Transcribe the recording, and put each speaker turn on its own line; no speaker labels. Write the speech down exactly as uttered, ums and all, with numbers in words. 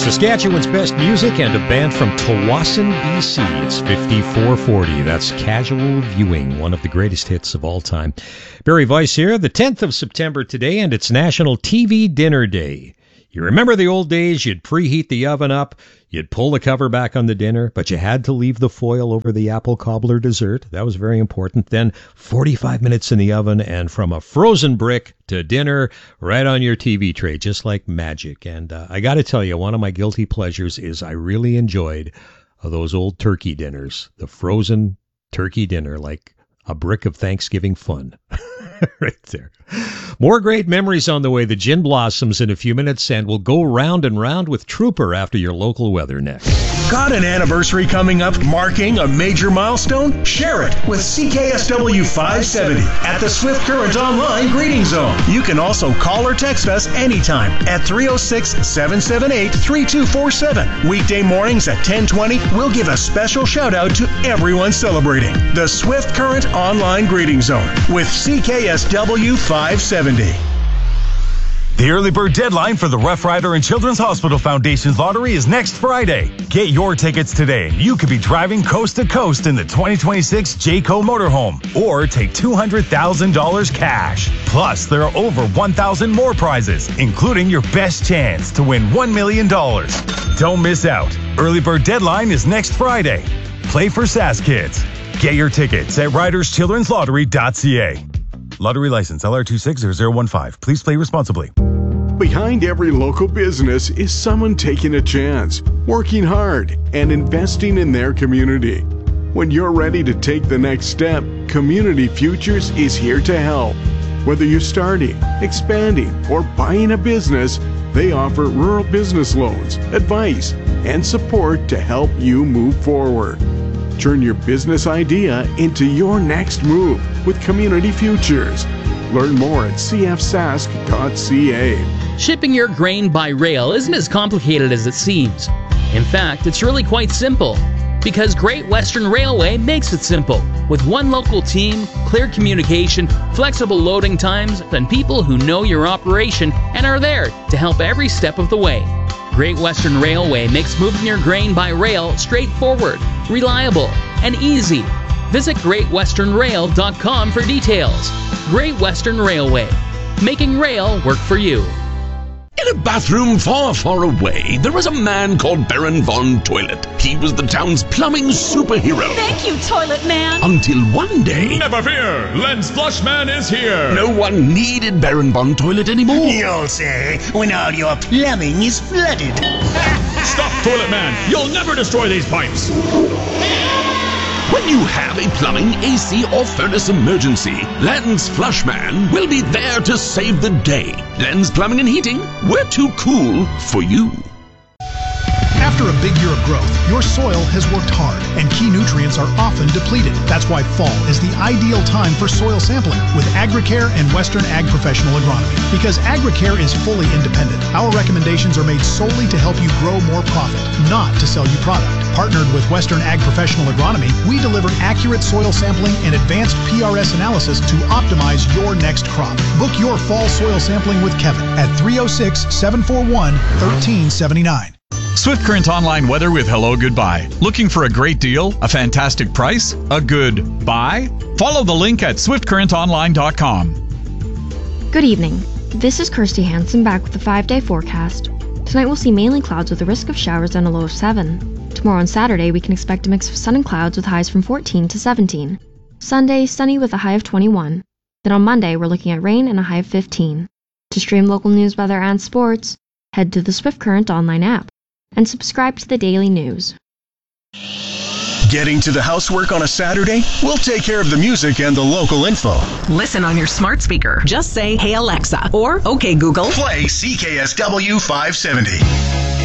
Saskatchewan's best music and a band from Tsawwassen, B C. It's fifty-four forty. That's Casual Viewing, one of the greatest hits of all time. Barry Weiss here, the tenth of September today, and it's National T V Dinner Day. You remember the old days? You'd preheat the oven up, you'd pull the cover back on the dinner, but you had to leave the foil over the apple cobbler dessert. That was very important. Then forty-five minutes in the oven, and from a frozen brick to dinner right on your T V tray, just like magic. And uh, I got to tell you, one of my guilty pleasures is I really enjoyed uh, those old turkey dinners, the frozen turkey dinner, like a brick of Thanksgiving fun. Right there. More great memories on the way. The Gin Blossoms in a few minutes, and we'll go round and round with Trooper after your local weather next.
Got an anniversary coming up marking a major milestone? Share it with C K S W five seventy at the Swift Current Online Greeting Zone. You can also call or text us anytime at three oh six, seven seven eight, three two four seven. Weekday mornings at ten twenty, we'll give a special shout out to everyone celebrating the Swift Current Online Greeting Zone with C K S W five seventy.
The early bird deadline for the Rough Rider and Children's Hospital Foundation's lottery is next Friday. Get your tickets today. You could be driving coast to coast in the twenty twenty-six Jayco motorhome, or take two hundred thousand dollars cash. Plus, there are over one thousand more prizes, including your best chance to win one million dollars. Don't miss out. Early bird deadline is next Friday. Play for Sask Kids. Get your tickets at riders children's lottery dot c a. Lottery license L R two six zero zero one five. Please play responsibly.
Behind every local business is someone taking a chance, working hard, and investing in their community. When you're ready to take the next step, Community Futures is here to help. Whether you're starting, expanding, or buying a business, they offer rural business loans, advice, and support to help you move forward. Turn your business idea into your next move with Community Futures. Learn more at c f sask dot c a.
Shipping your grain by rail isn't as complicated as it seems. In fact, it's really quite simple, because Great Western Railway makes it simple. With one local team, clear communication, flexible loading times, and people who know your operation and are there to help every step of the way. Great Western Railway makes moving your grain by rail straightforward, reliable, and easy. Visit great western rail dot com for details. Great Western Railway, making rail work for you.
In a bathroom far, far away, there was a man called Baron Von Toilet. He was the town's plumbing superhero.
Thank you, Toilet Man.
Until one day...
Never fear! Lens Flushman is here!
No one needed Baron Von Toilet anymore.
You'll say, when all your plumbing is flooded.
Stop, Toilet Man! You'll never destroy these pipes!
When you have a plumbing, A C, or furnace emergency, Lens Flushman will be there to save the day. Lens Plumbing and Heating, we're too cool for you.
After a big year of growth, your soil has worked hard, and key nutrients are often depleted. That's why fall is the ideal time for soil sampling with Agricare and Western Ag Professional Agronomy. Because Agricare is fully independent, our recommendations are made solely to help you grow more profit, not to sell you product. Partnered with Western Ag Professional Agronomy, we deliver accurate soil sampling and advanced P R S analysis to optimize your next crop. Book your fall soil sampling with Kevin at three oh six, seven four one, one three seven nine.
Swift Current Online Weather with Hello Goodbye. Looking for a great deal, a fantastic price, a good buy? Follow the link at swift current online dot com.
Good evening. This is Kirsty Hansen back with the five-day forecast. Tonight we'll see mainly clouds with a risk of showers and a low of seven. Tomorrow and Saturday we can expect a mix of sun and clouds with highs from fourteen to seventeen. Sunday, sunny with a high of twenty-one. Then on Monday we're looking at rain and a high of fifteen. To stream local news, weather, and sports, head to the Swift Current Online app and subscribe to the daily news.
Getting to the housework on a Saturday? We'll take care of the music and the local info.
Listen on your smart speaker. Just say, "Hey Alexa," or "Okay Google."
Play C K S W five seventy.